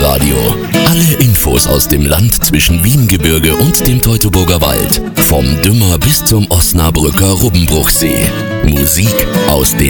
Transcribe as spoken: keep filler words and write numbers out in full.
Lokalradio. Alle Infos aus dem Land zwischen Wiengebirge und dem Teutoburger Wald. Vom Dümmer bis zum Osnabrücker Rubbenbruchsee. Musik aus den